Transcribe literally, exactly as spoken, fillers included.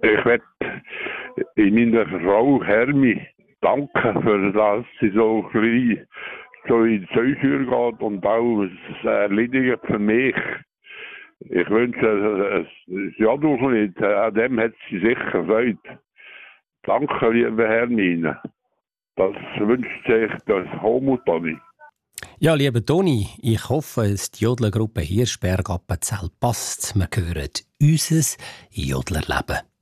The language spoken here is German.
Ich möchte in meiner Frau Hermi danken, für dass sie so klein so in die Zeugtür geht und auch es erledigt für mich. Ich wünsche es ja doch nicht. An dem hat sie sicher Freude. Danke, liebe Hermine. Das wünscht sich das Homo Toni. Ja, lieber Toni, ich hoffe, dass die Jodlergruppe Hirschberg Appenzell passt. Wir hören unser Jodlerleben.